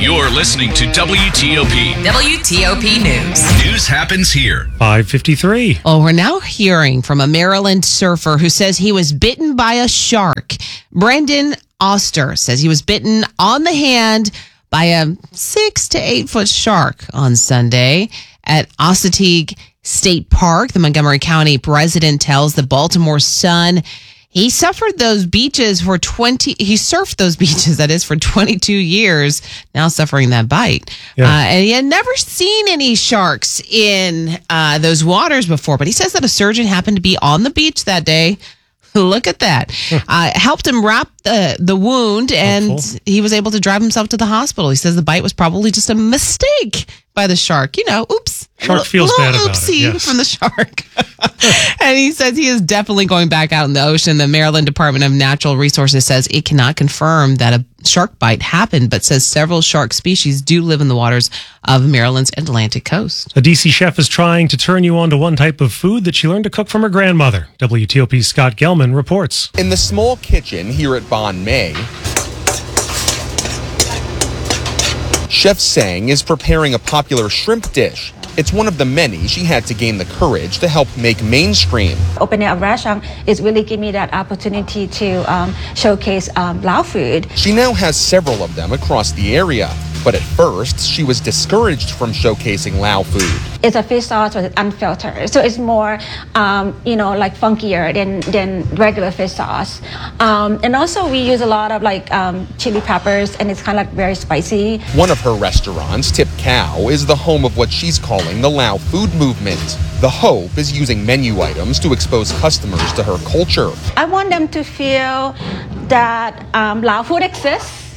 You're listening to WTOP. WTOP News. News happens here. 5:53. Oh, we're now hearing from a Maryland surfer who says he was bitten by a shark. Brandon Oster says he was bitten on the hand by a 6 to 8 foot shark on Sunday at Osateague State Park. The Montgomery County resident tells the Baltimore Sun he surfed those beaches for 22 years, now suffering that bite. Yeah. And he had never seen any sharks in those waters before, but he says that a surgeon happened to be on the beach that day. Look at that. Helped him wrap the wound, and he was able to drive himself to the hospital. He says the bite was probably just a mistake by the shark. You know, oops. Shark feels bad about it. Oopsie Yes. from the shark. And he says he is definitely going back out in the ocean. The Maryland Department of Natural Resources says it cannot confirm that a shark bite happened, but says several shark species do live in the waters of Maryland's Atlantic coast. A DC chef is trying to turn you on to one type of food that she learned to cook from her grandmother. WTOP's Scott Gelman reports. In the small kitchen here at Bon May, Chef Sang is preparing a popular shrimp dish. It's one of the many she had to gain the courage to help make mainstream. Opening a restaurant is really give me that opportunity to showcase Lao food. She now has several of them across the area. But at first, she was discouraged from showcasing Lao food. It's a fish sauce, but it's unfiltered. So it's more, like funkier than regular fish sauce. And also we use a lot of chili peppers, and it's kind of very spicy. One of her restaurants, Tip Cow, is the home of what she's calling the Lao food movement. The hope is using menu items to expose customers to her culture. I want them to feel that Lao food exists.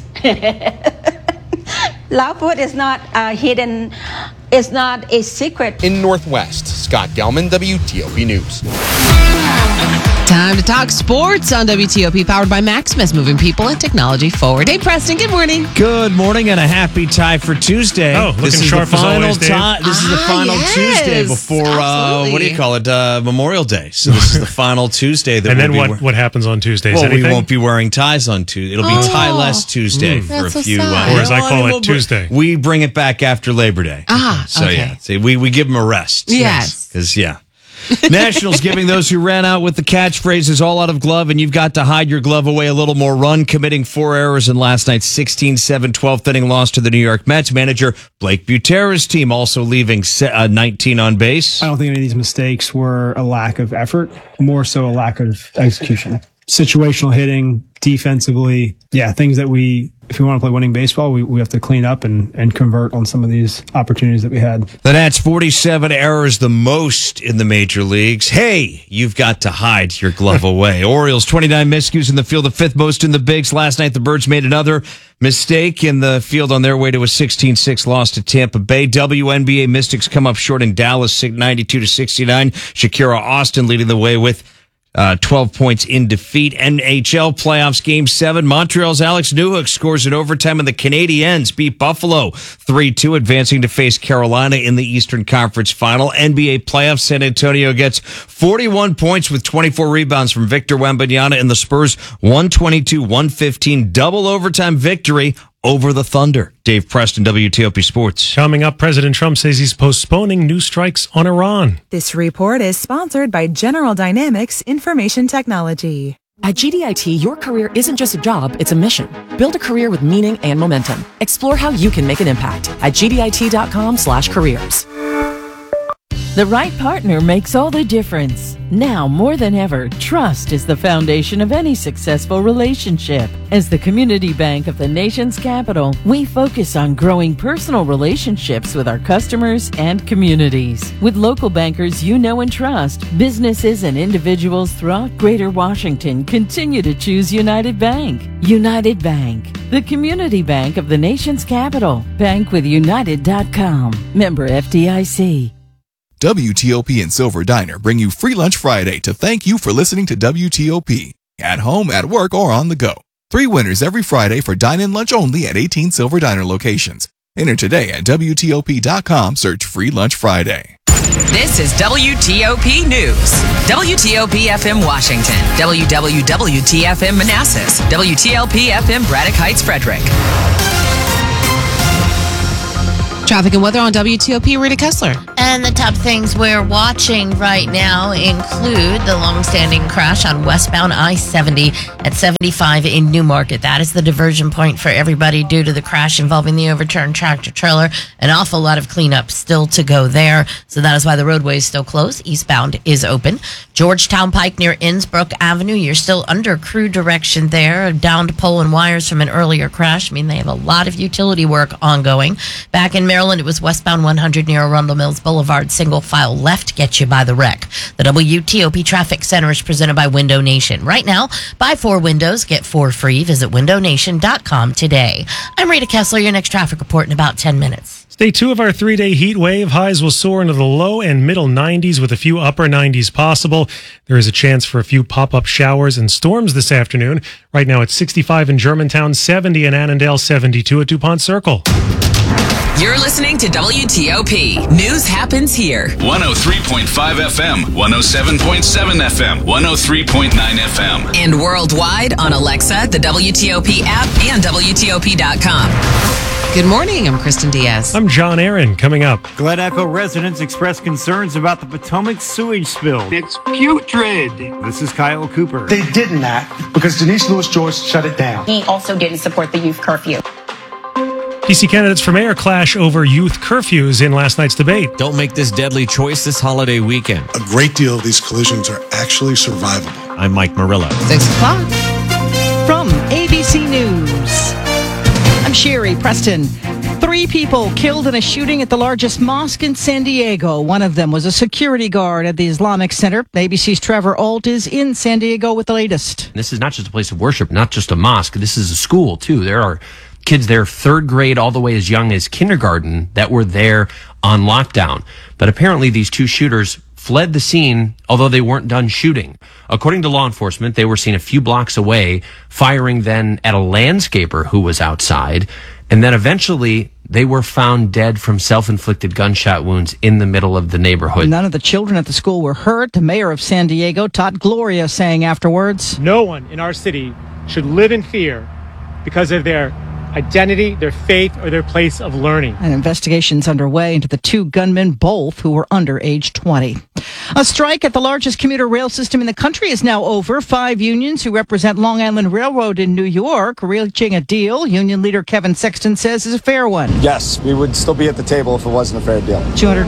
Lao food is not hidden, it's not a secret. In Northwest, Scott Gelman, WTOP News. Time to talk sports on WTOP, powered by Maximus, moving people and technology forward. Hey, Preston, good morning. Good morning and a happy tie for Tuesday. Oh, looking this is sharp the as final always, Dave. tie. This is the final yes, Tuesday before Memorial Day. So this is the final Tuesday that And we'll then what happens on Tuesdays? Well, Anything? we won't be wearing ties on Tuesday. It'll be tie-less Tuesday for That's a so few. sad. Or as I call it, Tuesday. We bring it back after Labor Day. So okay. yeah, see, we give them a rest. Yes. Because Nationals giving those who ran out with the catchphrases all out of glove, and you've got to hide your glove away a little more. Run, committing 4 errors in last night's 16-7 12th inning loss to the New York Mets. Manager Blake Butera's team also leaving 19 on base. I don't think any of these mistakes were a lack of effort, more so a lack of execution. Situational hitting, defensively, things that if we want to play winning baseball, we have to clean up and convert on some of these opportunities that we had. The Nats 47 errors, the most in the major leagues. Hey, you've got to hide your glove away. Orioles 29 miscues in the field, the 5th most in the bigs. Last night, the Birds made another mistake in the field on their way to a 16-6 loss to Tampa Bay. WNBA Mystics come up short in Dallas, 92-69. Shakira Austin leading the way with 12 points in defeat. NHL playoffs game 7. Montreal's Alex Newhook scores in overtime, and the Canadiens beat Buffalo 3-2, advancing to face Carolina in the Eastern Conference Final. NBA playoffs, San Antonio gets 41 points with 24 rebounds from Victor Wembanyama, and the Spurs 122-115 double overtime victory over the Thunder. Dave Preston, WTOP Sports. Coming up, President Trump says he's postponing new strikes on Iran. This report is sponsored by General Dynamics Information Technology. At GDIT, your career isn't just a job, it's a mission. Build a career with meaning and momentum. Explore how you can make an impact at gdit.com/careers. The right partner makes all the difference. Now more than ever, trust is the foundation of any successful relationship. As the community bank of the nation's capital, we focus on growing personal relationships with our customers and communities. With local bankers you know and trust, businesses and individuals throughout Greater Washington continue to choose United Bank. United Bank, the community bank of the nation's capital. Bankwithunited.com. Member FDIC. WTOP and Silver Diner bring you Free Lunch Friday to thank you for listening to WTOP. At home, at work, or on the go. 3 winners every Friday for dine-in lunch only at 18 Silver Diner locations. Enter today at WTOP.com. Search Free Lunch Friday. This is WTOP News. WTOP FM Washington. WWWT FM Manassas. WTLP FM Braddock Heights Frederick. Traffic and weather on WTOP, Rita Kessler. And the top things we're watching right now include the long-standing crash on westbound I-70 at 75 in Newmarket. That is the diversion point for everybody due to the crash involving the overturned tractor-trailer. An awful lot of cleanup still to go there, so that is why the roadway is still closed. Eastbound is open. Georgetown Pike near Innsbrook Avenue, you're still under crew direction there. Downed pole and wires from an earlier crash. I mean, they have a lot of utility work ongoing. Back in Maryland, it was westbound 100 near Arundel Mills Boulevard. Single file left gets you by the wreck. The WTOP Traffic Center is presented by Window Nation. Right now, buy 4 windows, get 4 free. Visit windownation.com today. I'm Rita Kessler, your next traffic report in about 10 minutes. Day 2 of our 3-day heat wave. Highs will soar into the low and middle 90s with a few upper 90s possible. There is a chance for a few pop-up showers and storms this afternoon. Right now it's 65 in Germantown, 70 in Annandale, 72 at DuPont Circle. You're listening to WTOP. News happens here. 103.5 FM, 107.7 FM, 103.9 FM. And worldwide on Alexa, the WTOP app, and WTOP.com. Good morning. I'm Kristen Diaz. I'm John Aaron. Coming up. Glen Echo residents express concerns about the Potomac sewage spill. It's putrid. This is Kyle Cooper. They didn't act because Denise Lewis-George shut it down. He also didn't support the youth curfew. DC candidates for mayor clash over youth curfews in last night's debate. Don't make this deadly choice this holiday weekend. A great deal of these collisions are actually survivable. I'm Mike Murillo. 6 o'clock. From ABC News, I'm Sherry Preston. 3 people killed in a shooting at the largest mosque in San Diego. One of them was a security guard at the Islamic Center. ABC's Trevor Ault is in San Diego with the latest. This is not just a place of worship, not just a mosque. This is a school, too. There are kids there 3rd grade all the way as young as kindergarten that were there on lockdown. But apparently these 2 shooters fled the scene, although they weren't done shooting. According to law enforcement, they were seen a few blocks away, firing then at a landscaper who was outside. And then eventually they were found dead from self-inflicted gunshot wounds in the middle of the neighborhood. None of the children at the school were hurt. The mayor of San Diego, Todd Gloria, saying afterwards, "No one in our city should live in fear because of their identity, their faith, or their place of learning." An investigation's underway into the 2 gunmen, both who were under age 20. A strike at the largest commuter rail system in the country is now over. 5 unions who represent Long Island Railroad in New York reaching a deal. Union leader Kevin Sexton says is a fair one. Yes, we would still be at the table if it wasn't a fair deal.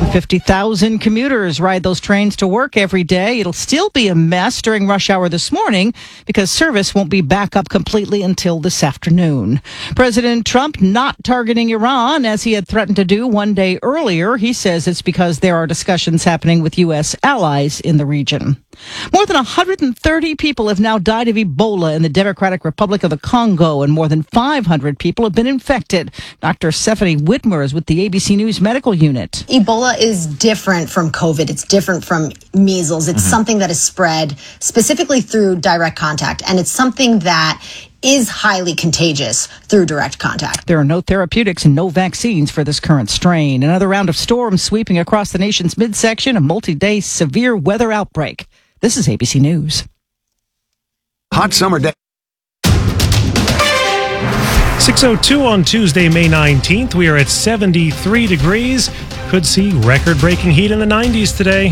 250,000 commuters ride those trains to work every day. It'll still be a mess during rush hour this morning because service won't be back up completely until this afternoon. President Trump not targeting Iran as he had threatened to do one day earlier. He says it's because there are discussions happening with U.S. allies in the region. More than 130 people have now died of Ebola in the Democratic Republic of the Congo, and more than 500 people have been infected. Dr. Stephanie Whitmer is with the ABC News Medical Unit. Ebola is different from COVID. It's different from measles. It's something that is spread specifically through direct contact, and it's something that is highly contagious through direct contact. There are no therapeutics and no vaccines for this current strain. Another round of storms sweeping across the nation's midsection, a multi-day severe weather outbreak. This is ABC News. Hot summer day. 6:02 on Tuesday, May 19th. We are at 73 degrees. Could see record-breaking heat in the 90s today.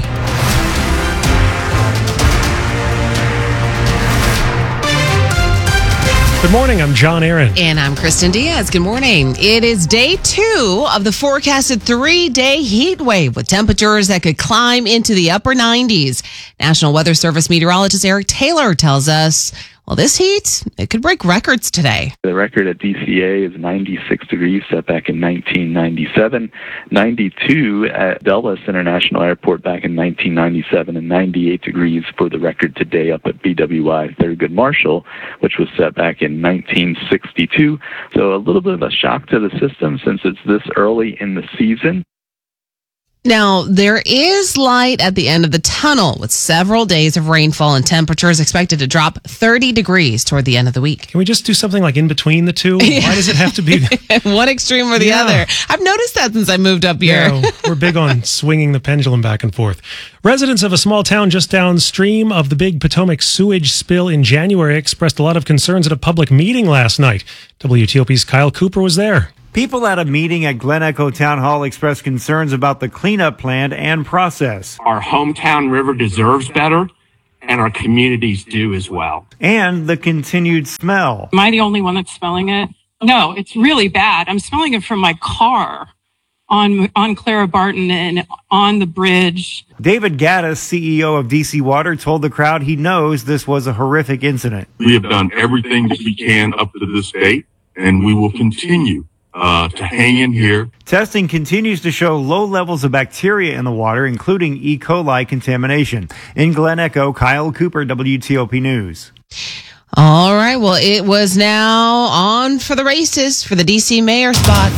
Good morning, I'm John Aaron. And I'm Kristen Diaz. Good morning. It is day 2 of the forecasted 3-day heat wave with temperatures that could climb into the upper 90s. National Weather Service meteorologist Eric Taylor tells us, well, this heat, it could break records today. The record at DCA is 96 degrees, set back in 1997, 92 at Dulles International Airport back in 1997, and 98 degrees for the record today up at BWI Thurgood Marshall, which was set back in 1962. So a little bit of a shock to the system since it's this early in the season. Now, there is light at the end of the tunnel with several days of rainfall and temperatures expected to drop 30 degrees toward the end of the week. Can we just do something like in between the two? Why does it have to be one extreme or the other? I've noticed that since I moved up here. Yeah, we're big on swinging the pendulum back and forth. Residents of a small town just downstream of the big Potomac sewage spill in January expressed a lot of concerns at a public meeting last night. WTOP's Kyle Cooper was there. People at a meeting at Glen Echo Town Hall expressed concerns about the cleanup plan and process. Our hometown river deserves better, and our communities do as well. And the continued smell. Am I the only one that's smelling it? No, it's really bad. I'm smelling it from my car on Clara Barton and on the bridge. David Gaddis, CEO of DC Water, told the crowd he knows this was a horrific incident. We have done everything that we can up to this date, and we will continue to hang in here. Testing continues to show low levels of bacteria in the water, including E. coli contamination. In Glen Echo, Kyle Cooper, WTOP News. All right. Well, it was now on for the races for the D.C. mayor spot.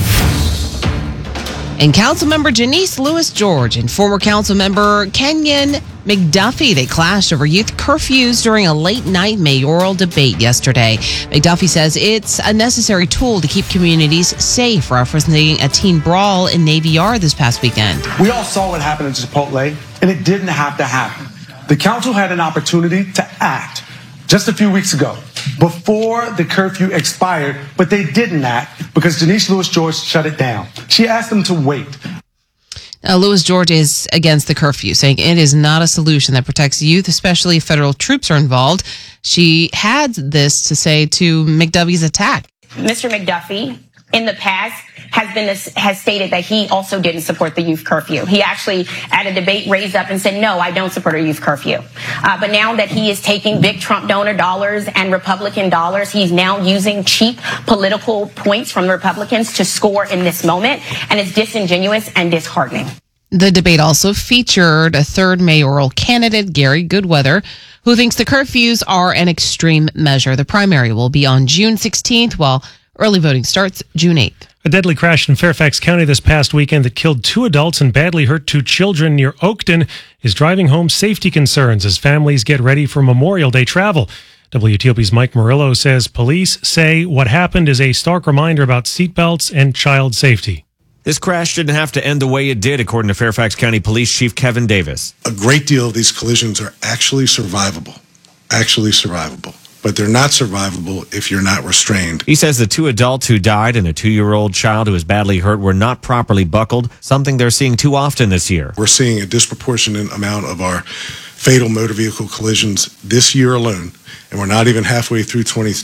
And Councilmember Janice Lewis George and former Councilmember Kenyon McDuffie, they clashed over youth curfews during a late-night mayoral debate yesterday. McDuffie says it's a necessary tool to keep communities safe, referencing a teen brawl in Navy Yard this past weekend. We all saw what happened at Chipotle, and it didn't have to happen. The council had an opportunity to act just a few weeks ago, before the curfew expired, but they didn't act because Janice Lewis George shut it down. She asked them to wait. Lewis George is against the curfew, saying it is not a solution that protects youth, especially if federal troops are involved. She had this to say to McDuffie's attack. Mr. McDuffie, in the past, has stated that he also didn't support the youth curfew. He actually, at a debate, raised up and said, no, I don't support a youth curfew. But now that he is taking big Trump donor dollars and Republican dollars, he's now using cheap political points from the Republicans to score in this moment, and it's disingenuous and disheartening. The debate also featured a third mayoral candidate, Gary Goodweather, who thinks the curfews are an extreme measure. The primary will be on June 16th, while early voting starts June 8th. A deadly crash in Fairfax County this past weekend that killed 2 adults and badly hurt 2 children near Oakton is driving home safety concerns as families get ready for Memorial Day travel. WTOP's Mike Murillo says police say what happened is a stark reminder about seatbelts and child safety. This crash didn't have to end the way it did, according to Fairfax County Police Chief Kevin Davis. A great deal of these collisions are actually survivable, but they're not survivable if you're not restrained. He says the 2 adults who died and a 2-year-old child who was badly hurt were not properly buckled, something they're seeing too often this year. We're seeing a disproportionate amount of our fatal motor vehicle collisions this year alone, and we're not even halfway through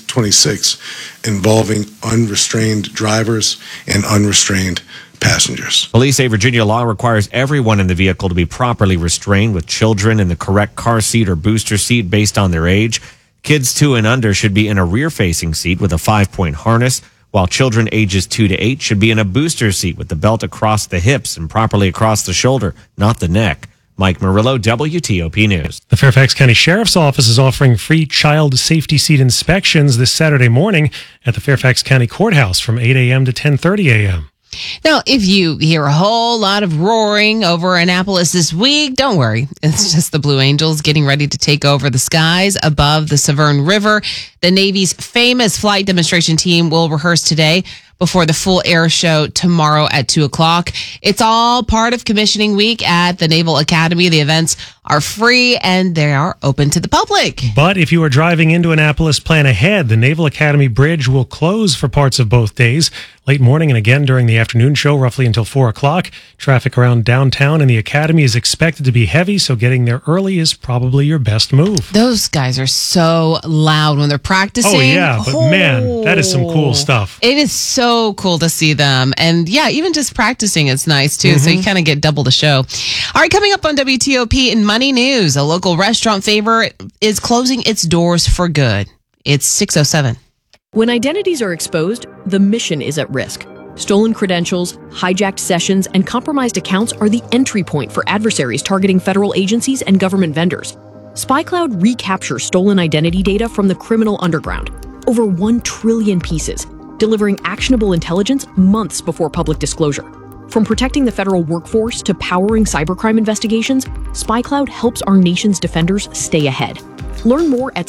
2026, involving unrestrained drivers and unrestrained passengers. Police say Virginia law requires everyone in the vehicle to be properly restrained, with children in the correct car seat or booster seat based on their age. Kids 2 and under should be in a rear-facing seat with a 5-point harness, while children ages 2 to 8 should be in a booster seat with the belt across the hips and properly across the shoulder, not the neck. Mike Murillo, WTOP News. The Fairfax County Sheriff's Office is offering free child safety seat inspections this Saturday morning at the Fairfax County Courthouse from 8 a.m. to 10:30 a.m. Now, if you hear a whole lot of roaring over Annapolis this week, don't worry. It's just the Blue Angels getting ready to take over the skies above the Severn River. The Navy's famous flight demonstration team will rehearse today before the full air show tomorrow at 2 o'clock. It's all part of commissioning week at the Naval Academy. The events are free and they are open to the public. But if you are driving into Annapolis, plan ahead. The Naval Academy Bridge will close for parts of both days, late morning and again during the afternoon show, roughly until 4 o'clock. Traffic around downtown and the Academy is expected to be heavy, so getting there early is probably your best move. Those guys are so loud when they're practicing. Oh, yeah, but man, that is some cool stuff. It is so cool to see them. And yeah, even just practicing is nice too. So you kind of get double the show. All right, coming up on WTOP in Money News, a local restaurant favorite is closing its doors for good. It's 6:07. When identities are exposed, the mission is at risk. Stolen credentials, hijacked sessions, and compromised accounts are the entry point for adversaries targeting federal agencies and government vendors. SpyCloud recaptures stolen identity data from the criminal underground, over 1 trillion pieces, delivering actionable intelligence months before public disclosure. From protecting the federal workforce to powering cybercrime investigations, SpyCloud helps our nation's defenders stay ahead. Learn more at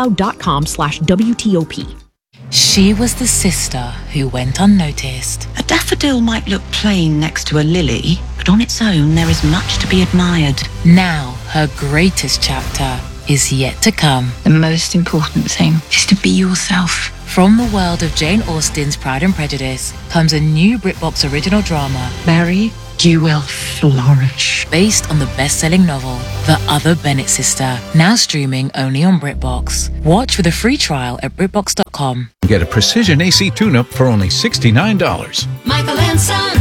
spycloud.com/WTOP. She was the sister who went unnoticed. A daffodil might look plain next to a lily, but on its own there is much to be admired. Now, her greatest chapter is yet to come. The most important thing is to be yourself. From the world of Jane Austen's Pride and Prejudice comes a new BritBox original drama, Mary, You Will Flourish, based on the best-selling novel, The Other Bennett Sister, now streaming only on BritBox. Watch with a free trial at BritBox.com. Get a precision AC tune-up for only $69. Michael and Son.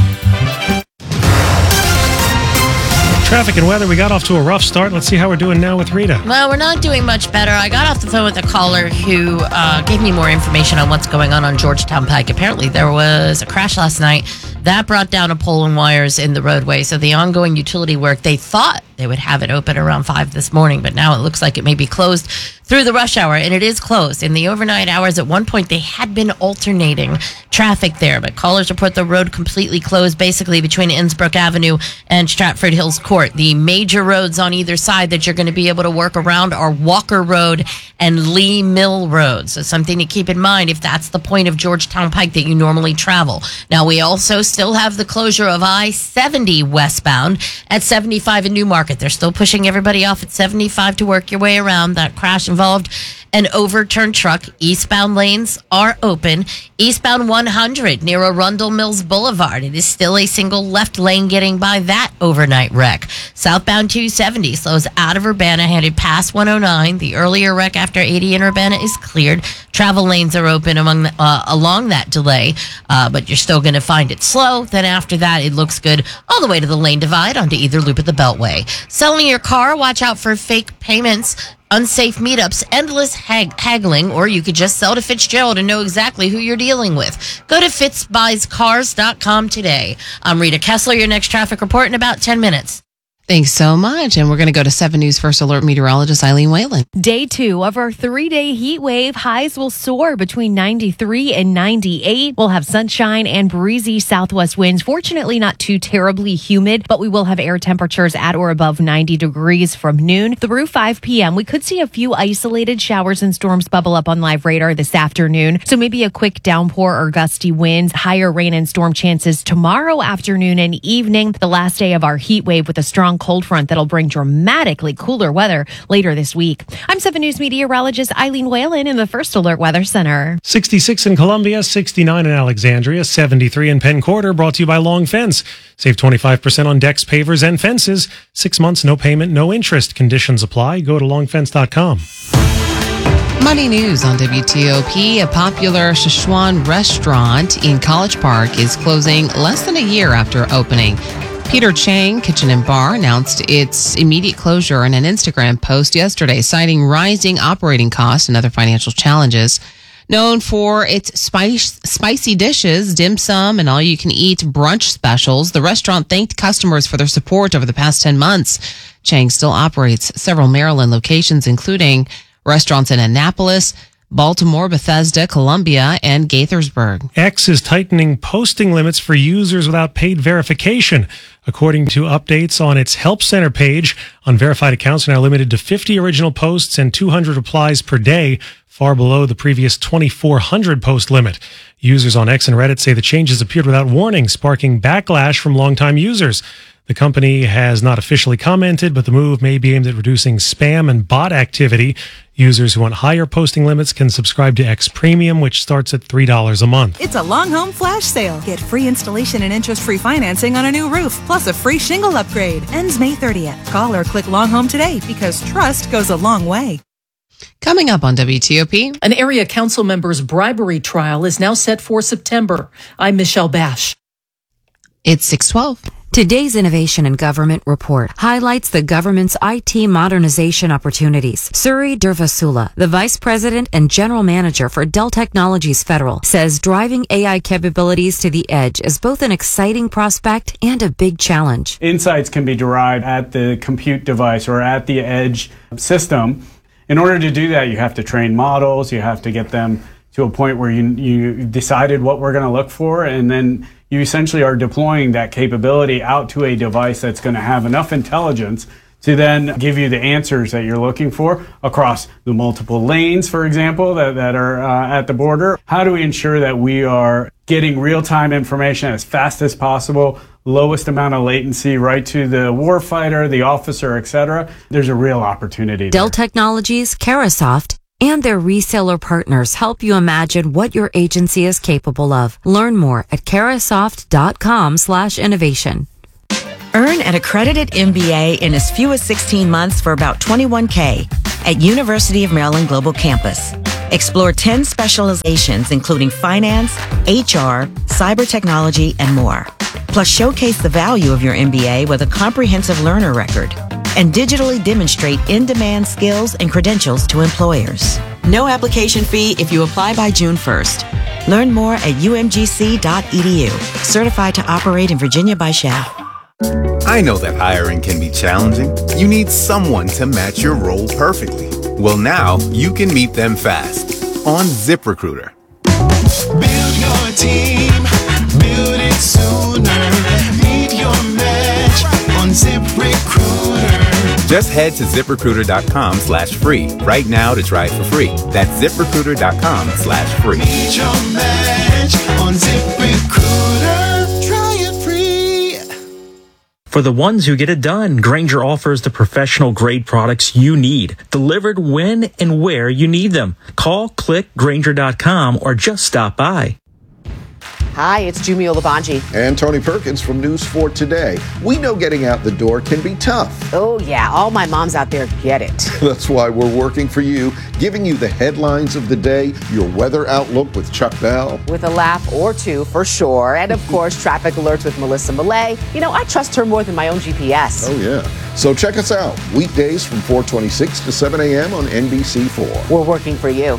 Traffic and weather, we got off to a rough start. Let's see how we're doing now with Rita. Well, we're not doing much better. I got off the phone with a caller who gave me more information on what's going on Georgetown Pike. Apparently, there was a crash last night that brought down a pole and wires in the roadway. So the ongoing utility work, they thought they would have it open around 5 this morning, but now it looks like it may be closed through the rush hour, and it is closed. In the overnight hours, at one point, they had been alternating traffic there, but callers report the road completely closed, basically between Innsbrook Avenue and Stratford Hills Court. The major roads on either side that you're going to be able to work around are Walker Road and Lee Mill Road. So something to keep in mind if that's the point of Georgetown Pike that you normally travel. Now, we also still have the closure of I-70 westbound at 75 in Newmarket. They're still pushing everybody off at 75 to work your way around. That crash involved an overturned truck. Eastbound lanes are open. Eastbound 100 near Arundel Mills Boulevard. It is still a single left lane getting by that overnight wreck. Southbound 270 slows out of Urbana, headed past 109. The earlier wreck after 80 in Urbana is cleared. Travel lanes are open along that delay, but you're still going to find it slow. Then after that, it looks good all the way to the lane divide onto either loop of the Beltway. Selling your car, watch out for fake payments, unsafe meetups, endless haggling, or you could just sell to Fitzgerald and know exactly who you're dealing with. Go to fitzbuyscars.com today. I'm Rita Kessler, your next traffic report in about 10 minutes. Thanks so much. And we're going to go to 7 News First Alert meteorologist Eileen Whalen. Day 2 of our 3-day heat wave. Highs will soar between 93 and 98. We'll have sunshine and breezy southwest winds. Fortunately, not too terribly humid, but we will have air temperatures at or above 90 degrees from noon through 5 p.m. We could see a few isolated showers and storms bubble up on live radar this afternoon. So maybe a quick downpour or gusty winds. Higher rain and storm chances tomorrow afternoon and evening. The last day of our heat wave with a strong cold front that'll bring dramatically cooler weather later this week. I'm 7 News meteorologist Eileen Whalen in the First Alert Weather Center. 66 in Columbia, 69 in Alexandria, 73 in Penn Quarter, brought to you by Long Fence. Save 25% on decks, pavers, and fences. 6 months, no payment, no interest. Conditions apply. Go to longfence.com. Money news on WTOP. A popular Szechuan restaurant in College Park is closing less than a year after opening. Peter Chang Kitchen and Bar announced its immediate closure in an Instagram post yesterday, citing rising operating costs and other financial challenges. Known for its spicy dishes, dim sum, and all-you-can-eat brunch specials, the restaurant thanked customers for their support over the past 10 months. Chang still operates several Maryland locations, including restaurants in Annapolis, Baltimore, Bethesda, Columbia, and Gaithersburg. X is tightening posting limits for users without paid verification. According to updates on its Help Center page, unverified accounts are now limited to 50 original posts and 200 replies per day, far below the previous 2,400 post limit. Users on X and Reddit say the changes appeared without warning, sparking backlash from longtime users. The company has not officially commented, but the move may be aimed at reducing spam and bot activity. Users who want higher posting limits can subscribe to X Premium, which starts at $3 a month. It's a Long Home Flash Sale. Get free installation and interest-free financing on a new roof, plus a free shingle upgrade. Ends May 30th. Call or click Long Home today because trust goes a long way. Coming up on WTOP. An area council member's bribery trial is now set for September. I'm Michelle Bash. It's 6:12. Today's Innovation in Government report highlights the government's IT modernization opportunities. Suri Durvasula, the Vice President and General Manager for Dell Technologies Federal, says driving AI capabilities to the edge is both an exciting prospect and a big challenge. Insights can be derived at the compute device or at the edge system. In order to do that, you have to train models, you have to get them to a point where you decided what we're going to look for, and then you essentially are deploying that capability out to a device that's going to have enough intelligence to then give you the answers that you're looking for across the multiple lanes, for example, that are at the border. How do we ensure that we are getting real-time information as fast as possible, lowest amount of latency right to the warfighter, the officer, etc.? There's a real opportunity Dell there. Technologies, Carasoft, and their reseller partners help you imagine what your agency is capable of. Learn more at Carasoft.com/innovation. Earn an accredited MBA in as few as 16 months for about $21K at University of Maryland Global Campus. Explore 10 specializations including finance, HR, cyber technology, and more. Plus, showcase the value of your MBA with a comprehensive learner record and digitally demonstrate in-demand skills and credentials to employers. No application fee if you apply by June 1st. Learn more at umgc.edu. Certified to operate in Virginia by Shell. I know that hiring can be challenging. You need someone to match your role perfectly. Well, now you can meet them fast on ZipRecruiter. Build your team, build it sooner. Meet your match on ZipRecruiter. Just head to ZipRecruiter.com/free right now to try it for free. That's ZipRecruiter.com/free. Meet your match on ZipRecruiter. Try it free. For the ones who get it done, Grainger offers the professional grade products you need, delivered when and where you need them. Call, click Grainger.com, or just stop by. Hi, it's Jumi Olabanji. And Tony Perkins from News 4 Today. We know getting out the door can be tough. Oh, yeah. All my moms out there get it. That's why we're working for you, giving you the headlines of the day, your weather outlook with Chuck Bell. With a laugh or two, for sure. And, of course, traffic alerts with Melissa Millay. You know, I trust her more than my own GPS. Oh, yeah. So check us out. Weekdays from 4:26 to 7 a.m. on NBC4. We're working for you.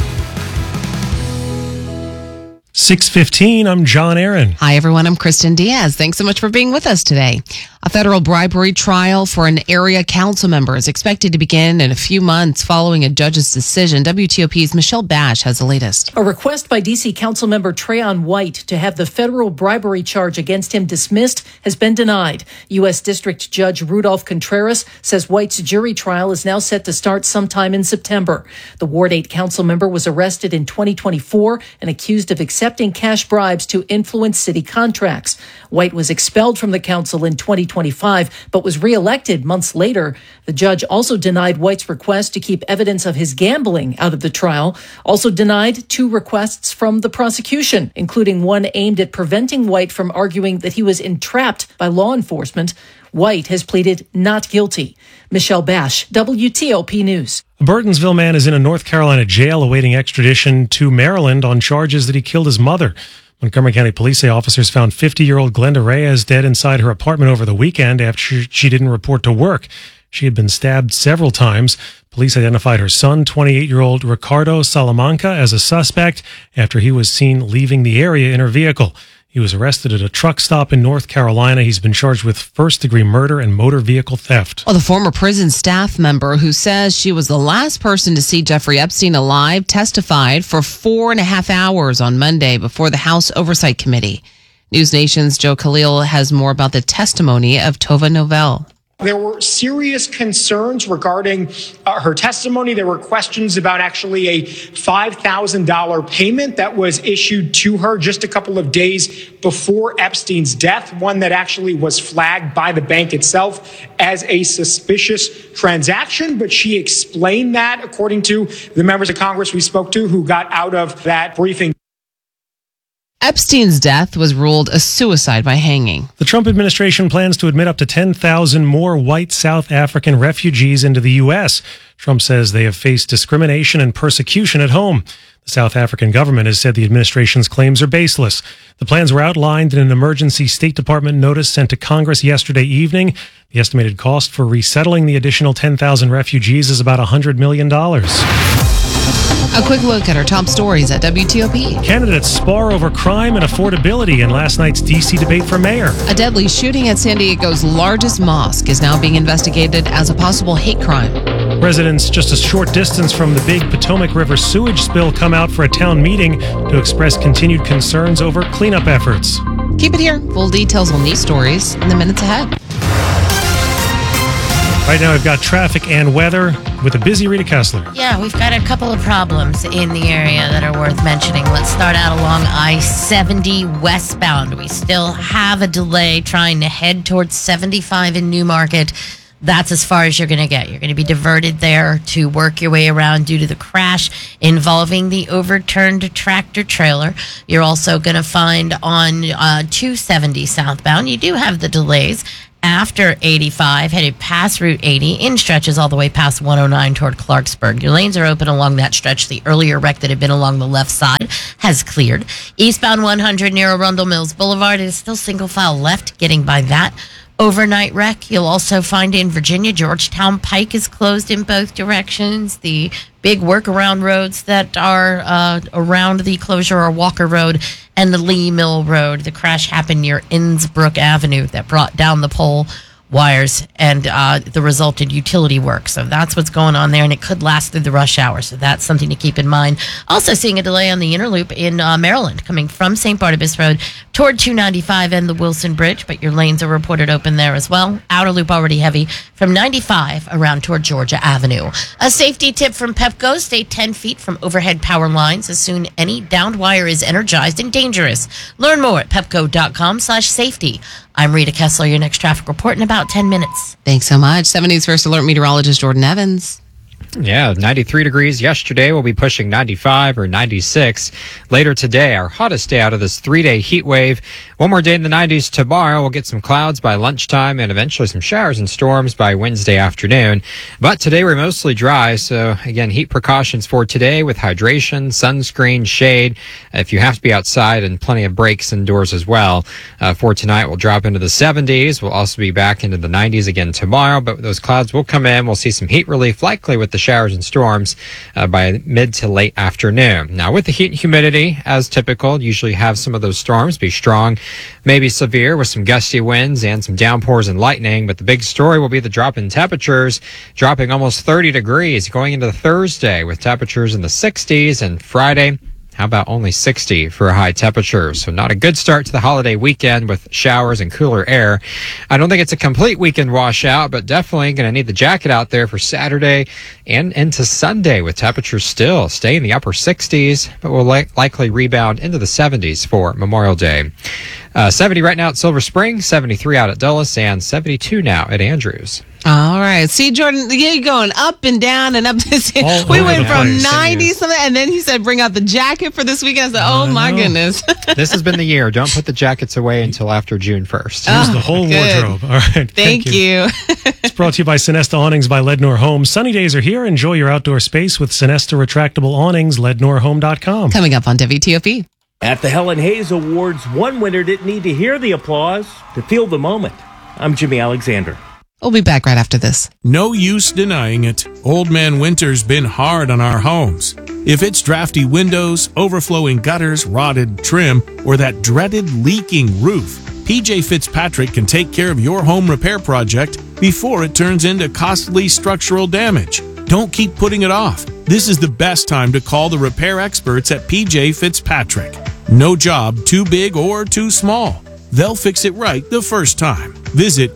6:15, I'm John Aaron. Hi, everyone. I'm Kristen Diaz. Thanks so much for being with us today. A federal bribery trial for an area council member is expected to begin in a few months following a judge's decision. WTOP's Michelle Bash has the latest. A request by D.C. Councilmember Trayon White to have the federal bribery charge against him dismissed has been denied. U.S. District Judge Rudolph Contreras says White's jury trial is now set to start sometime in September. The Ward 8 council member was arrested in 2024 and accused of accepting cash bribes to influence city contracts. White was expelled from the council in 2025, but was reelected months later. The judge also denied White's request to keep evidence of his gambling out of the trial, also denied 2 requests from the prosecution, including one aimed at preventing White from arguing that he was entrapped by law enforcement. White has pleaded not guilty. Michelle Bash, WTOP News. A Burtonsville man is in a North Carolina jail awaiting extradition to Maryland on charges that he killed his mother. Montgomery County Police say officers found 50-year-old Glenda Reyes dead inside her apartment over the weekend after she didn't report to work. She had been stabbed several times. Police identified her son, 28-year-old Ricardo Salamanca, as a suspect after he was seen leaving the area in her vehicle. He was arrested at a truck stop in North Carolina. He's been charged with first-degree murder and motor vehicle theft. Well, the former prison staff member who says she was the last person to see Jeffrey Epstein alive testified for 4.5 hours on Monday before the House Oversight Committee. News Nation's Joe Khalil has more about the testimony of Tova Novell. There were serious concerns regarding her testimony. There were questions about actually a $5,000 payment that was issued to her just a couple of days before Epstein's death, one that actually was flagged by the bank itself as a suspicious transaction. But she explained that, according to the members of Congress we spoke to who got out of that briefing. Epstein's death was ruled a suicide by hanging. The Trump administration plans to admit up to 10,000 more white South African refugees into the U.S. Trump says they have faced discrimination and persecution at home. The South African government has said the administration's claims are baseless. The plans were outlined in an emergency State Department notice sent to Congress yesterday evening. The estimated cost for resettling the additional 10,000 refugees is about $100 million. A quick look at our top stories at WTOP. Candidates spar over crime and affordability in last night's D.C. debate for mayor. A deadly shooting at San Diego's largest mosque is now being investigated as a possible hate crime. Residents just a short distance from the big Potomac River sewage spill come out for a town meeting to express continued concerns over cleanup efforts. Keep it here. Full details on these stories in the minutes ahead. Right now, we've got traffic and weather with a busy Rita Kessler. Yeah, we've got a couple of problems in the area that are worth mentioning. Let's start out along I-70 westbound. We still have a delay trying to head towards 75 in Newmarket. That's as far as you're going to get. You're going to be diverted there to work your way around due to the crash involving the overturned tractor trailer. You're also going to find on 270 southbound, you do have the delays after 85, headed past Route 80 in stretches all the way past 109 toward Clarksburg. Your lanes are open along that stretch. The earlier wreck that had been along the left side has cleared. Eastbound 100 near Arundel Mills Boulevard, it is still single file left, getting by that overnight wreck. You'll also find in Virginia, Georgetown Pike is closed in both directions. The big workaround roads that are around the closure are Walker Road and the Lee Mill Road. The crash happened near Innsbrook Avenue that brought down the pole wires and the resulted utility work. So that's what's going on there, and it could last through the rush hour. So that's something to keep in mind. Also seeing a delay on the inner loop in Maryland, coming from St. Barnabas Road toward 295 and the Wilson Bridge, but your lanes are reported open there as well. Outer loop already heavy from 95 around toward Georgia Avenue. A safety tip from Pepco: stay 10 feet from overhead power lines as soon any downed wire is energized and dangerous. Learn more at pepco.com/safety. I'm Rita Kessler, your next traffic report in about 10 minutes. Thanks so much. 7 News First Alert meteorologist Jordan Evans. Yeah, 93 degrees yesterday. We'll be pushing 95 or 96 later today. Our hottest day out of this 3-day heat wave. One more day in the 90s tomorrow. We'll get some clouds by lunchtime and eventually some showers and storms by Wednesday afternoon. But today we're mostly dry. So again, heat precautions for today with hydration, sunscreen, shade. If you have to be outside, and plenty of breaks indoors as well. For tonight, we'll drop into the 70s. We'll also be back into the 90s again tomorrow. But those clouds will come in. We'll see some heat relief, likely with the showers and storms by mid to late afternoon. Now, with the heat and humidity, as typical, usually have some of those storms be strong, maybe severe, with some gusty winds and some downpours and lightning. But the big story will be the drop in temperatures, dropping almost 30 degrees going into Thursday, with temperatures in the 60s, and Friday, how about only 60 for a high temperature? So not a good start to the holiday weekend with showers and cooler air. I don't think it's a complete weekend washout, but definitely going to need the jacket out there for Saturday and into Sunday, with temperatures still stay in the upper 60s, but will likely rebound into the 70s for Memorial Day. 70 right now at Silver Spring, 73 out at Dulles, and 72 now at Andrews. All right. See, Jordan, you're going up and down and up. We went from 90 something, and then he said, bring out the jacket for this weekend. I said, oh my goodness. This has been the year. Don't put the jackets away until after June 1st. Here's the whole wardrobe. All right. Thank you. It's brought to you by Sinesta Awnings by Lednor Homes. Sunny days are here. Enjoy your outdoor space with Sinesta retractable awnings. LednorHome.com. Coming up on WTOP. At the Helen Hayes Awards, one winner didn't need to hear the applause to feel the moment. I'm Jimmy Alexander. We'll be back right after this. No use denying it. Old Man Winter's been hard on our homes. If it's drafty windows, overflowing gutters, rotted trim, or that dreaded leaking roof, PJ Fitzpatrick can take care of your home repair project before it turns into costly structural damage. Don't keep putting it off. This is the best time to call the repair experts at PJ Fitzpatrick. No job too big or too small. They'll fix it right the first time. Visit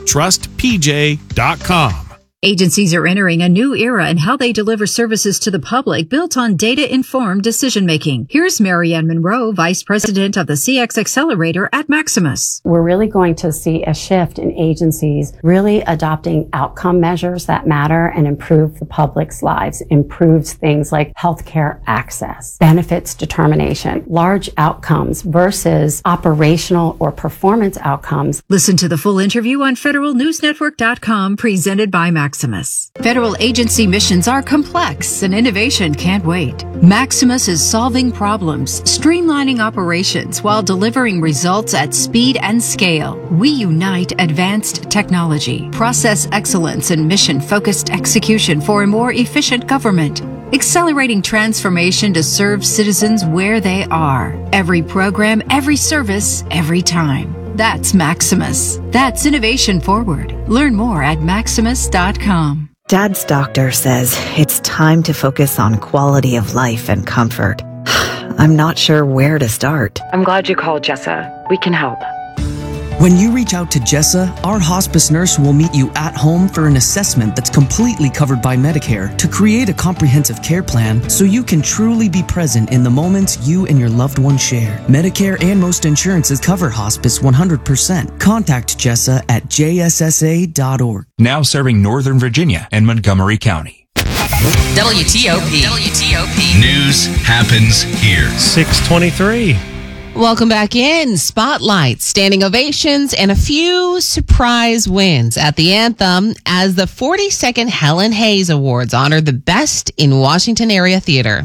trustpj.com. Agencies are entering a new era in how they deliver services to the public built on data-informed decision-making. Here's Marianne Monroe, Vice President of the CX Accelerator at Maximus. We're really going to see a shift in agencies really adopting outcome measures that matter and improve the public's lives, improves things like healthcare access, benefits determination, large outcomes versus operational or performance outcomes. Listen to the full interview on federalnewsnetwork.com, presented by Maximus. Federal agency missions are complex and innovation can't wait. Maximus is solving problems, streamlining operations while delivering results at speed and scale. We unite advanced technology, process excellence, and mission-focused execution for a more efficient government. Accelerating transformation to serve citizens where they are. Every program, every service, every time. That's Maximus. That's innovation forward. Learn more at maximus.com. Dad's doctor says it's time to focus on quality of life and comfort. I'm not sure where to start. I'm glad you called, Jessa. We can help. When you reach out to Jessa, our hospice nurse will meet you at home for an assessment that's completely covered by Medicare to create a comprehensive care plan so you can truly be present in the moments you and your loved one share. Medicare and most insurances cover hospice 100%. Contact Jessa at jssa.org. Now serving Northern Virginia and Montgomery County. WTOP. News happens here. 623. Welcome back in. Spotlights, standing ovations, and a few surprise wins at the anthem as the 42nd Helen Hayes Awards honored the best in Washington area theater.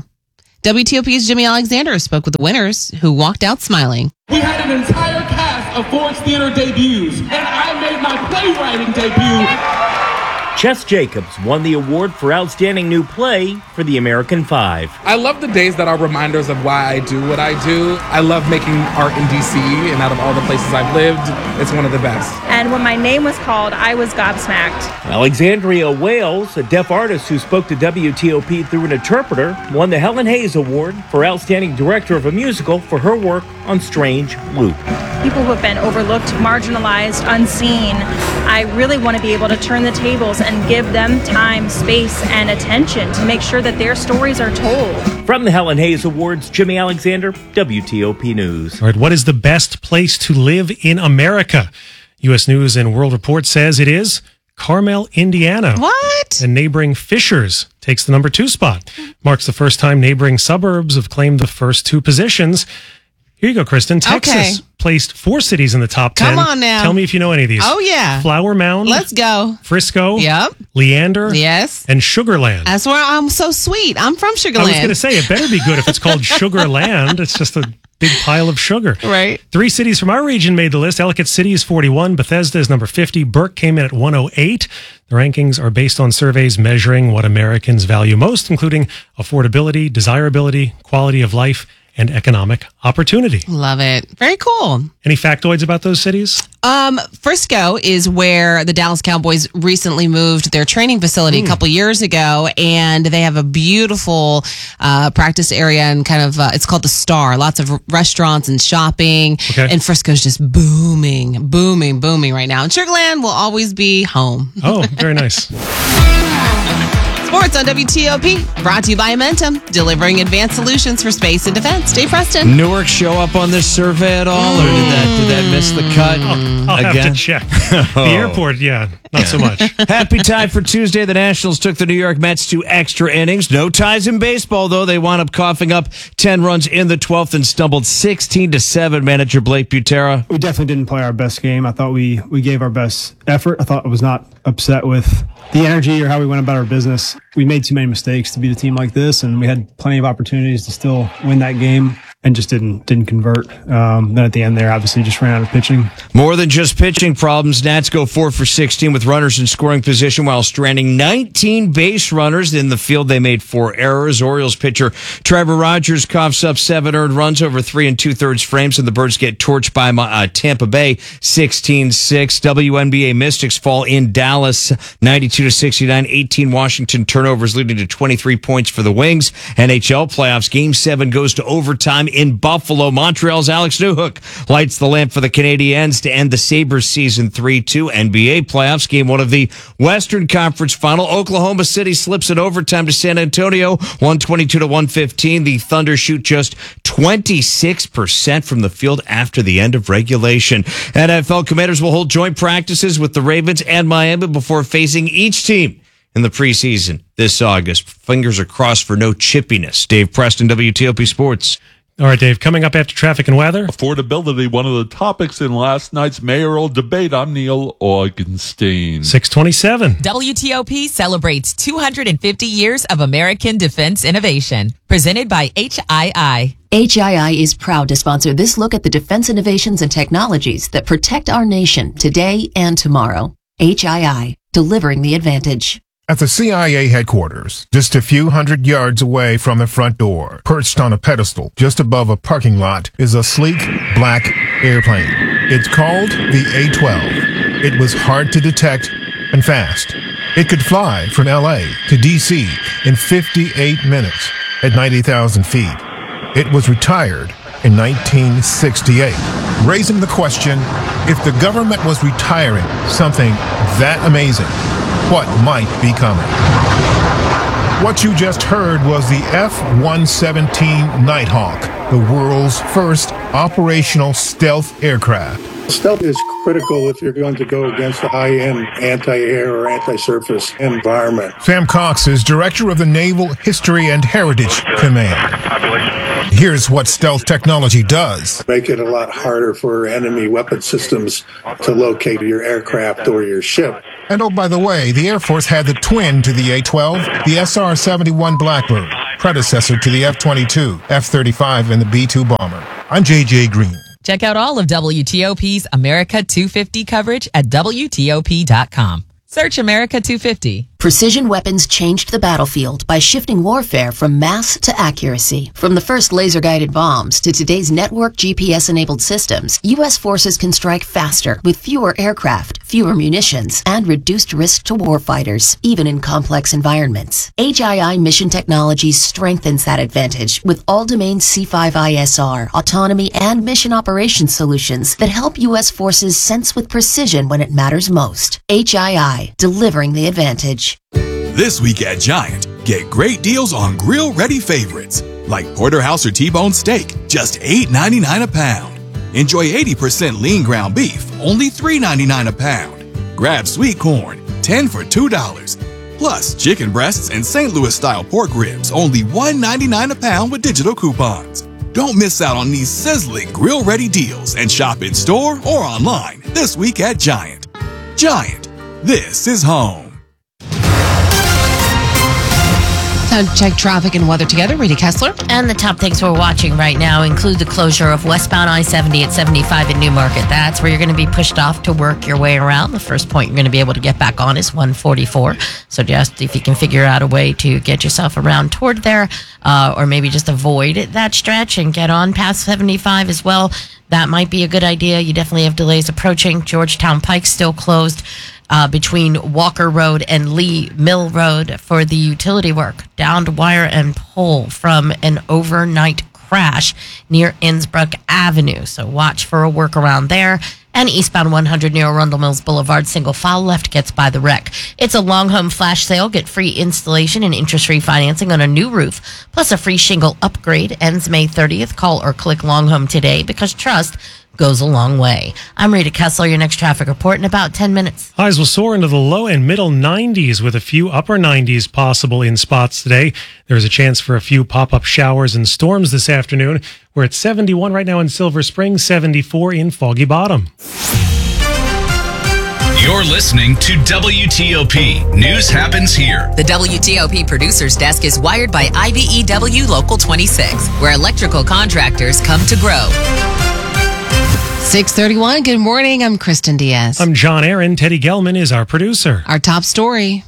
WTOP's Jimmy Alexander spoke with the winners who walked out smiling. We had an entire cast of Ford's Theater debuts, and I made my playwriting debut. Chess Jacobs won the award for Outstanding New Play for The American Five. I love the days that are reminders of why I do what I do. I love making art in D.C., and out of all the places I've lived, it's one of the best. And when my name was called, I was gobsmacked. Alexandria Wales, a deaf artist who spoke to WTOP through an interpreter, won the Helen Hayes Award for Outstanding Director of a Musical for her work on Strange Loop. People who have been overlooked, marginalized, unseen. I really want to be able to turn the tables and give them time, space, and attention to make sure that their stories are told. From the Helen Hayes Awards, Jimmy Alexander, WTOP News. All right, what is the best place to live in America? U.S. News and World Report says it is Carmel, Indiana. What? And neighboring Fishers takes the number 2 spot. Marks the first time neighboring suburbs have claimed the first 2 positions. Here you go, Kristen. Texas placed 4 cities in the top 10. Come on now. Tell me if you know any of these. Oh, yeah. Flower Mound. Let's go. Frisco. Yep. Leander. Yes. And Sugar Land. That's where I'm so sweet. I'm from Sugar Land. I was going to say, it better be good if it's called Sugar Land. It's just a big pile of sugar. Right. 3 cities from our region made the list. Ellicott City is 41. Bethesda is number 50. Burke came in at 108. The rankings are based on surveys measuring what Americans value most, including affordability, desirability, quality of life, and economic opportunity. Love it. Very cool. Any factoids about those cities? Frisco is where the Dallas Cowboys recently moved their training facility a couple years ago, and they have a beautiful practice area and kind of, it's called the Star. Lots of restaurants and shopping, and Frisco's just booming right now. And Sugar Land will always be home. Oh, very nice. Sports on WTOP, brought to you by Amentum, delivering advanced solutions for space and defense. Dave Preston. Newark show up on this survey at all, or did that miss the cut? I'll have to check. The airport, not so much. Happy tie for Tuesday. The Nationals took the New York Mets to extra innings. No ties in baseball, though. They wound up coughing up 10 runs in the 12th and stumbled 16-7. Manager Blake Butera. We definitely didn't play our best game. I thought we gave our best effort. I thought I was not upset with the energy or how we went about our business. We made too many mistakes to beat a team like this, and we had plenty of opportunities to still win that game and just didn't convert. Then at the end there, obviously just ran out of pitching. More than just pitching problems, Nats go 4 for 16 with runners in scoring position while stranding 19 base runners in the field. They made 4 errors. Orioles pitcher Trevor Rogers coughs up 7 earned runs over 3 2/3 frames, and the Birds get torched by Tampa Bay 16-6. WNBA Mystics fall in Dallas 92-69. 18 Washington turnovers leading to 23 points for the Wings. NHL playoffs Game 7 goes to overtime in Buffalo. Montreal's Alex Newhook lights the lamp for the Canadiens to end the Sabres season 3-2. NBA playoffs Game 1 of the Western Conference Final. Oklahoma City slips in overtime to San Antonio 122-115. The Thunder shoot just 26% from the field after the end of regulation. NFL Commanders will hold joint practices with the Ravens and Miami before facing each team in the preseason this August. Fingers are crossed for no chippiness. Dave Preston, WTOP Sports. All right, Dave, coming up after traffic and weather. Affordability, one of the topics in last night's mayoral debate. I'm Neil Augenstein. 627. WTOP celebrates 250 years of American defense innovation. Presented by HII. HII is proud to sponsor this look at the defense innovations and technologies that protect our nation today and tomorrow. HII, delivering the advantage. At the CIA headquarters, just a few hundred yards away from the front door, perched on a pedestal just above a parking lot, is a sleek, black airplane. It's called the A-12. It was hard to detect and fast. It could fly from LA to DC in 58 minutes at 90,000 feet. It was retired in 1968. raising the question, if the government was retiring something that amazing, what might be coming? What you just heard was the F-117 Nighthawk, the world's first operational stealth aircraft. Stealth is critical if you're going to go against a high-end anti-air or anti-surface environment. Sam Cox is director of the Naval History and Heritage Command. Here's what stealth technology does. Make it a lot harder for enemy weapon systems to locate your aircraft or your ship. And oh, by the way, the Air Force had the twin to the A-12, the SR-71 Blackbird, predecessor to the F-22, F-35, and the B-2 bomber. I'm J.J. Green. Check out all of WTOP's America 250 coverage at WTOP.com. Search America 250. Precision weapons changed the battlefield by shifting warfare from mass to accuracy. From the first laser-guided bombs to today's network GPS-enabled systems, U.S. forces can strike faster with fewer aircraft, fewer munitions, and reduced risk to warfighters, even in complex environments. HII Mission Technologies strengthens that advantage with all-domain C5ISR, autonomy, and mission operations solutions that help U.S. forces sense with precision when it matters most. HII, delivering the advantage. This week at Giant, get great deals on grill-ready favorites like porterhouse or T-bone steak, just $8.99 a pound. Enjoy 80% lean ground beef, only $3.99 a pound. Grab sweet corn, 10 for $2. Plus, chicken breasts and St. Louis-style pork ribs, only $1.99 a pound with digital coupons. Don't miss out on these sizzling grill-ready deals and shop in store or online this week at Giant. Giant, this is home. Time to check traffic and weather together. Rita Kessler. And the top things we're watching right now include the closure of westbound I-70 at 75 in Newmarket. That's where you're going to be pushed off to work your way around. The first point you're going to be able to get back on is 144. So just if you can figure out a way to get yourself around toward there, or maybe just avoid that stretch and get on past 75 as well, that might be a good idea. You definitely have delays approaching. Georgetown Pike still closed between Walker Road and Lee Mill Road for the utility work. Downed wire and pole from an overnight crash near Innsbruck Avenue. So watch for a workaround there. And eastbound 100 near Arundel Mills Boulevard, single file left gets by the wreck. It's a long home flash sale. Get free installation and interest-free financing on a new roof, plus a free shingle upgrade. Ends May 30th. Call or click Long Home today because trust goes a long way. I'm Rita Kessler, your next traffic report in about 10 minutes. Highs will soar into the low and middle 90s with a few upper 90s possible in spots today. There's a chance for a few pop-up showers and storms this afternoon. We're at 71 right now in Silver Spring, 74 in Foggy Bottom. You're listening to WTOP. News happens here. The WTOP Producers Desk is wired by IBEW Local 26, where electrical contractors come to grow. 6:31. Good morning. I'm Kristen Diaz. I'm John Aaron. Teddy Gelman is our producer. Our top story.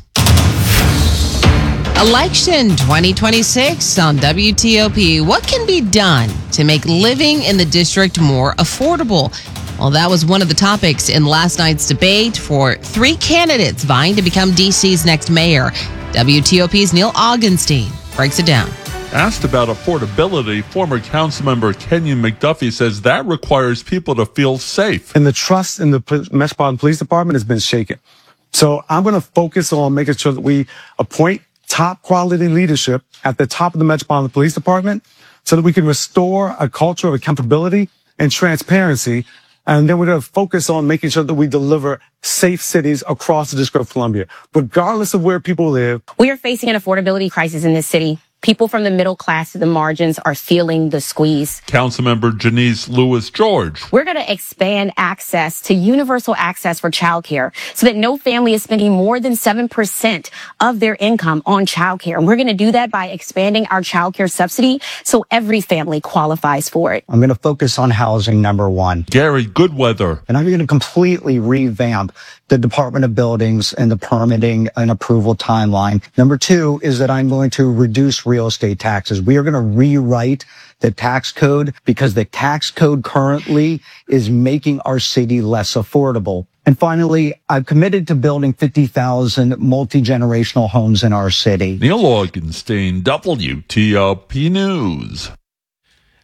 Election 2026 on WTOP. What can be done to make living in the district more affordable? Well, that was one of the topics in last night's debate for three candidates vying to become DC's next mayor. WTOP's Neil Augenstein breaks it down. Asked about affordability, former councilmember Kenyon McDuffie says that requires people to feel safe. And the trust in the Metropolitan Police Department has been shaken. So I'm going to focus on making sure that we appoint top quality leadership at the top of the Metropolitan Police Department so that we can restore a culture of accountability and transparency. And then we're going to focus on making sure that we deliver safe cities across the District of Columbia, regardless of where people live. We are facing an affordability crisis in this city. People from the middle class to the margins are feeling the squeeze. Councilmember Janice Lewis-George. We're going to expand access to universal access for childcare so that no family is spending more than 7% of their income on childcare. And we're going to do that by expanding our childcare subsidy so every family qualifies for it. I'm going to focus on housing, number one. Gary Goodweather. And I'm going to completely revamp the Department of Buildings and the permitting and approval timeline. Number two is that I'm going to reduce real estate taxes. We are going to rewrite the tax code because the tax code currently is making our city less affordable. And finally, I've committed to building 50,000 multi-generational homes in our city. Neil Augenstein, WTOP News.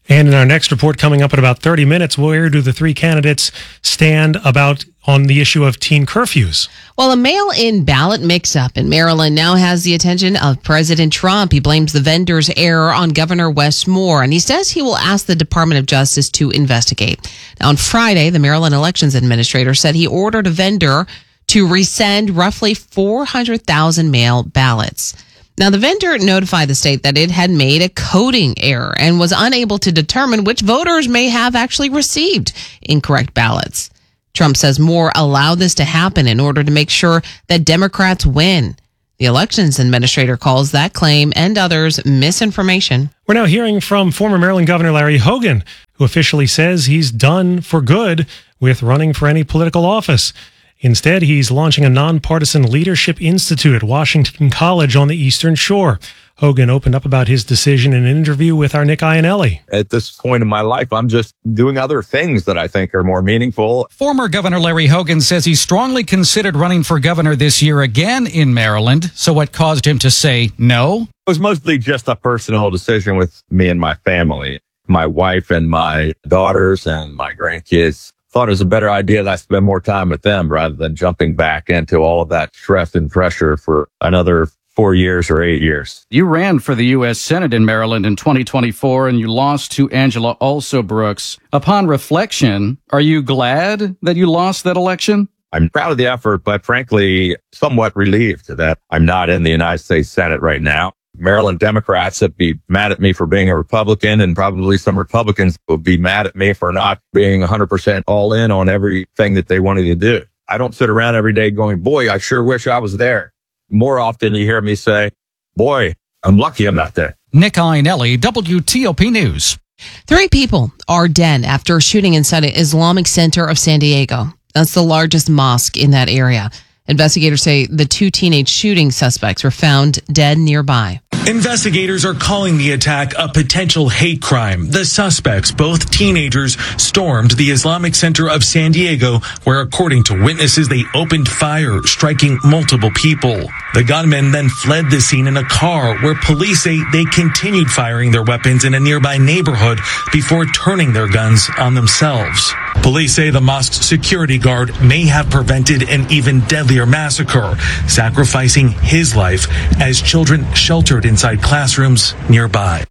And in our next report coming up in about 30 minutes, where do the three candidates stand on the issue of teen curfews? Well, a mail-in ballot mix-up in Maryland now has the attention of President Trump. He blames the vendor's error on Governor Wes Moore, and he says he will ask the Department of Justice to investigate. Now, on Friday, the Maryland Elections Administrator said he ordered a vendor to resend roughly 400,000 mail ballots. Now, the vendor notified the state that it had made a coding error and was unable to determine which voters may have actually received incorrect ballots. Trump says Moore allowed this to happen in order to make sure that Democrats win. The elections administrator calls that claim and others misinformation. We're now hearing from former Maryland Governor Larry Hogan, who officially says he's done for good with running for any political office. Instead, he's launching a nonpartisan leadership institute at Washington College on the Eastern Shore. Hogan opened up about his decision in an interview with our Nick Iannelli. At this point in my life, I'm just doing other things that I think are more meaningful. Former Governor Larry Hogan says he strongly considered running for governor this year again in Maryland. So what caused him to say no? It was mostly just a personal decision with me and my family. My wife and my daughters and my grandkids thought it was a better idea that I spend more time with them rather than jumping back into all of that stress and pressure for another 4 years or 8 years. You ran for the U.S. Senate in Maryland in 2024 and you lost to Angela Also Brooks. Upon reflection, are you glad that you lost that election? I'm proud of the effort, but frankly, somewhat relieved that I'm not in the United States Senate right now. Maryland Democrats would be mad at me for being a Republican, and probably some Republicans would be mad at me for not being 100% all in on everything that they wanted to do. I don't sit around every day going, boy, I sure wish I was there. More often you hear me say, boy, I'm lucky I'm not there. Nick Iannelli, WTOP News. 3 people are dead after a shooting inside an Islamic Center of San Diego. That's the largest mosque in that area. Investigators say the 2 teenage shooting suspects were found dead nearby. Investigators are calling the attack a potential hate crime. The suspects, both teenagers, stormed the Islamic Center of San Diego, where, according to witnesses, they opened fire, striking multiple people. The gunmen then fled the scene in a car, where police say they continued firing their weapons in a nearby neighborhood before turning their guns on themselves. Police say the mosque's security guard may have prevented an even deadlier massacre, sacrificing his life as children sheltered inside classrooms nearby.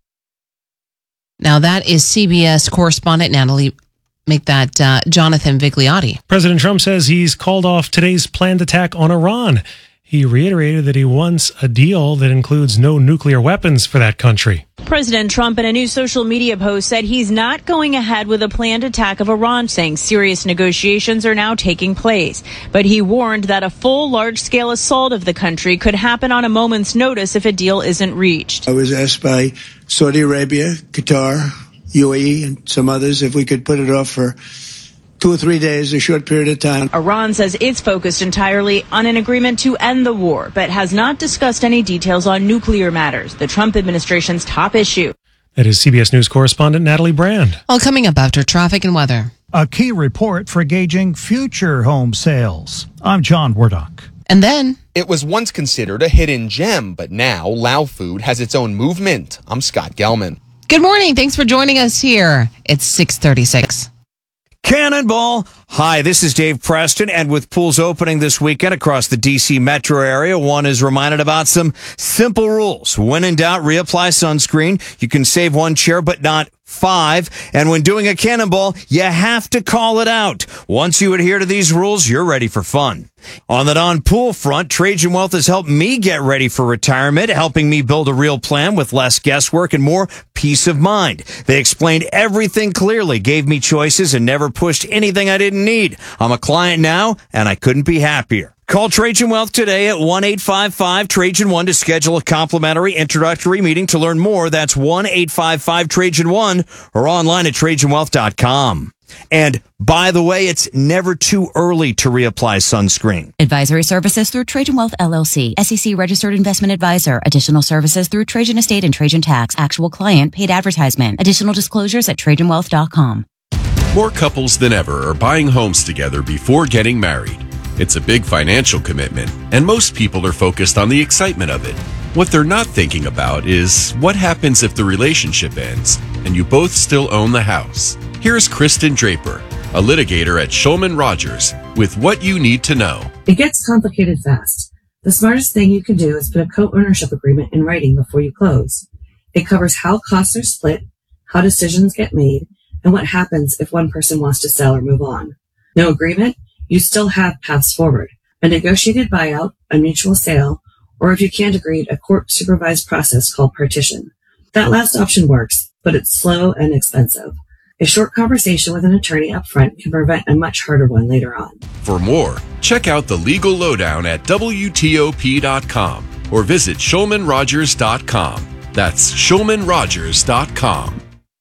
Now that is CBS correspondent Natalie, Jonathan Vigliotti. President Trump says he's called off today's planned attack on Iran. He reiterated that he wants a deal that includes no nuclear weapons for that country. President Trump in a new social media post said he's not going ahead with a planned attack of Iran, saying serious negotiations are now taking place. But he warned that a full large-scale assault of the country could happen on a moment's notice if a deal isn't reached. I was asked by Saudi Arabia, Qatar, UAE, and some others if we could put it off for 2 or 3 days, a short period of time. Iran says it's focused entirely on an agreement to end the war, but has not discussed any details on nuclear matters, the Trump administration's top issue. That is CBS News correspondent Natalie Brand. All coming up after traffic and weather. A key report for gauging future home sales. I'm John Wardock. And then... It was once considered a hidden gem, but now Lao Food has its own movement. I'm Scott Gelman. Good morning. Thanks for joining us here. It's 6:36. Cannonball. Hi, this is Dave Preston, and with pools opening this weekend across the D.C. metro area, one is reminded about some simple rules. When in doubt, reapply sunscreen. You can save 1 chair, but not 5. And when doing a cannonball, you have to call it out. Once you adhere to these rules, you're ready for fun. On the non-pool front, Trajan Wealth has helped me get ready for retirement, helping me build a real plan with less guesswork and more peace of mind. They explained everything clearly, gave me choices, and never pushed anything I didn't need. I'm a client now, and I couldn't be happier. Call Trajan Wealth today at 1-855-TRAJAN-1 to schedule a complimentary introductory meeting to learn more. That's 1-855-TRAJAN-1 or online at TrajanWealth.com. And by the way, it's never too early to reapply sunscreen. Advisory services through Trajan Wealth LLC, SEC registered investment advisor. Additional services through Trajan Estate and Trajan Tax. Actual client paid advertisement. Additional disclosures at TrajanWealth.com. More couples than ever are buying homes together before getting married. It's a big financial commitment, and most people are focused on the excitement of it. What they're not thinking about is what happens if the relationship ends and you both still own the house. Here's Kristen Draper, a litigator at Shulman Rogers, with what you need to know. It gets complicated fast. The smartest thing you can do is put a co-ownership agreement in writing before you close. It covers how costs are split, how decisions get made, and what happens if one person wants to sell or move on. No agreement? You still have paths forward. A negotiated buyout, a mutual sale, or if you can't agree, a court-supervised process called partition. That last option works, but it's slow and expensive. A short conversation with an attorney up front can prevent a much harder one later on. For more, check out the Legal Lowdown at WTOP.com or visit ShulmanRogers.com. That's ShulmanRogers.com.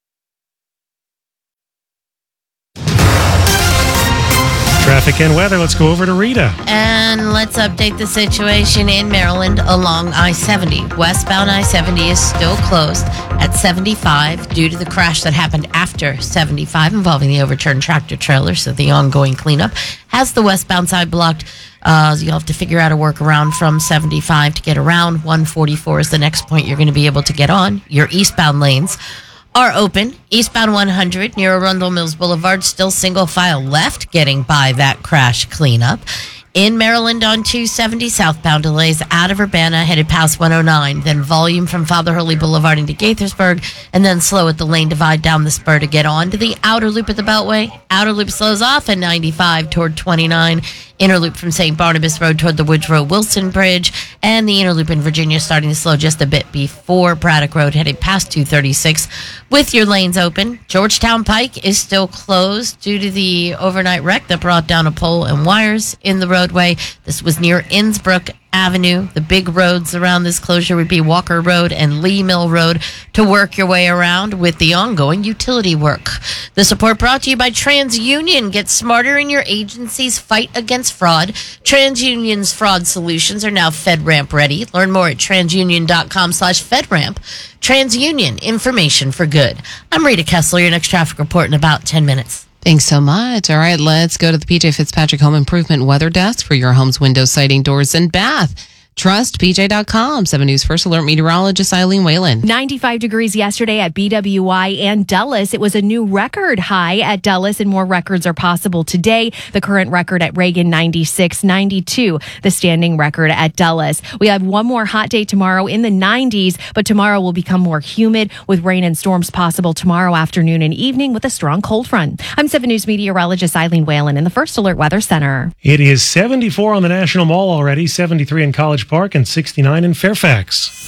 Traffic and weather. Let's go over to Rita. And let's update the situation in Maryland along I-70. Westbound I-70 is still closed at 75 due to the crash that happened after 75 involving the overturned tractor trailer. So the ongoing cleanup has the westbound side blocked. You'll have to figure out a workaround from 75 to get around. 144 is the next point you're going to be able to get on. Your eastbound lanes are open. Eastbound 100 near Arundel Mills Boulevard, still single file left getting by that crash cleanup. In Maryland on 270, southbound delays out of Urbana, headed past 109. Then volume from Father Hurley Boulevard into Gaithersburg, and then slow at the lane divide down the spur to get on to the outer loop at the Beltway. Outer loop slows off at 95 toward 29. Inner loop from St. Barnabas Road toward the Woodrow Wilson Bridge. And the inner loop in Virginia starting to slow just a bit before Braddock Road, headed past 236. With your lanes open, Georgetown Pike is still closed due to the overnight wreck that brought down a pole and wires in the roadway. This was near Innsbrook Avenue. The big roads around this closure would be Walker Road and Lee Mill Road to work your way around with the ongoing utility work. The support brought to you by TransUnion. Get smarter in your agency's fight against fraud. TransUnion's fraud solutions are now FedRAMP ready. Learn more at transunion.com/FedRAMP. TransUnion, information for good. I'm Rita Kessler, your next traffic report in about 10 minutes. Thanks so much. All right, let's go to the PJ Fitzpatrick Home Improvement Weather Desk for your home's window, siding, doors, and bath. Trust PJ.com. 7 News First Alert meteorologist Eileen Whalen. 95 degrees yesterday at BWI and Dulles. It was a new record high at Dulles, and more records are possible today. The current record at Reagan, 96, 92, the standing record at Dulles. We have one more hot day tomorrow in the 90s, but tomorrow will become more humid with rain and storms possible tomorrow afternoon and evening with a strong cold front. I'm 7 News meteorologist Eileen Whalen in the First Alert Weather Center. It is 74 on the National Mall already, 73 in College Park, and 69 in Fairfax.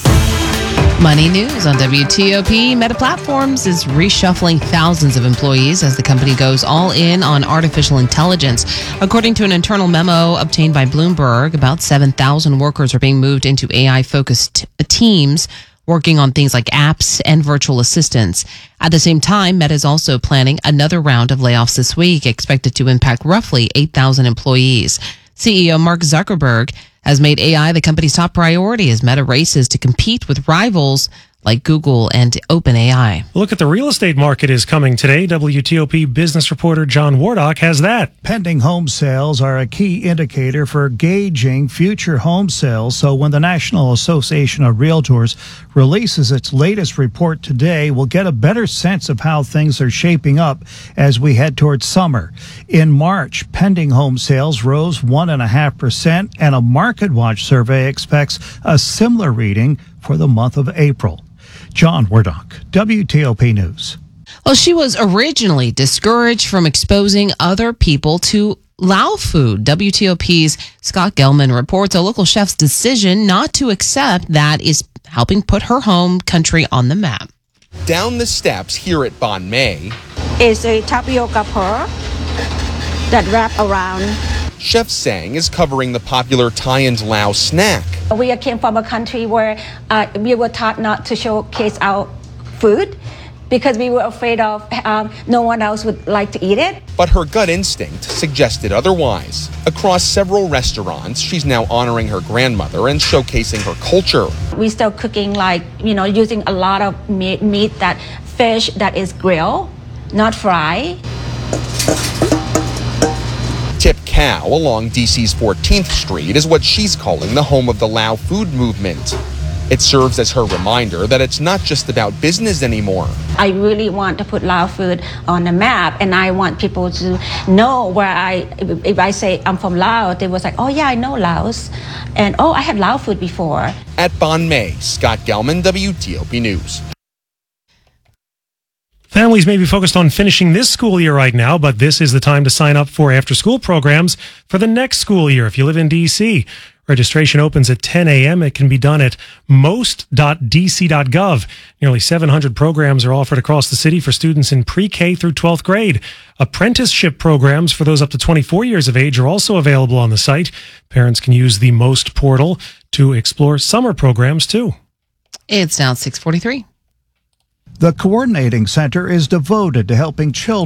Money news on WTOP. Meta Platforms is reshuffling thousands of employees as the company goes all in on artificial intelligence. According to an internal memo obtained by Bloomberg, about 7,000 workers are being moved into AI-focused teams working on things like apps and virtual assistants. At the same time, Meta is also planning another round of layoffs this week, expected to impact roughly 8,000 employees. CEO Mark Zuckerberg has made AI the company's top priority as Meta races to compete with rivals like Google and OpenAI. Look at the real estate market is coming today. WTOP business reporter John Wardock has that. Pending home sales are a key indicator for gauging future home sales. So when the National Association of Realtors releases its latest report today, we'll get a better sense of how things are shaping up as we head towards summer. In March, pending home sales rose 1.5%, and a MarketWatch survey expects a similar reading for the month of April. John Wardock, WTOP News. Well, she was originally discouraged from exposing other people to Lao food. WTOP's Scott Gelman reports a local chef's decision not to accept that is helping put her home country on the map. Down the steps here at Bon May is a tapioca pearl that wrap around. Chef Sang is covering the popular Thai and Lao snack. We came from a country where we were taught not to showcase our food because we were afraid of no one else would like to eat it. But her gut instinct suggested otherwise. Across several restaurants, she's now honoring her grandmother and showcasing her culture. We still cooking using a lot of meat, that fish that is grilled, not fry. Tip Cow along DC's 14th Street is what she's calling the home of the Lao food movement. It serves as her reminder that it's not just about business anymore. I really want to put Lao food on the map, and I want people to know where if I say I'm from Laos, they was like, oh yeah, I know Laos, and oh, I had Lao food before. At Bon May, Scott Gelman, WTOP News. Families may be focused on finishing this school year right now, but this is the time to sign up for after-school programs for the next school year if you live in D.C. Registration opens at 10 a.m. It can be done at most.dc.gov. Nearly 700 programs are offered across the city for students in pre-K through 12th grade. Apprenticeship programs for those up to 24 years of age are also available on the site. Parents can use the Most portal to explore summer programs too. It's now 6:43. The Coordinating Center is devoted to helping children